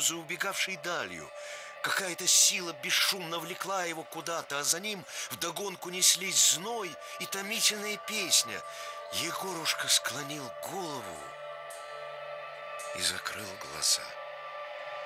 за убегавшей далью. Какая-то сила бесшумно влекла его куда-то, а за ним вдогонку неслись зной и томительная песня. Егорушка склонил голову и закрыл глаза.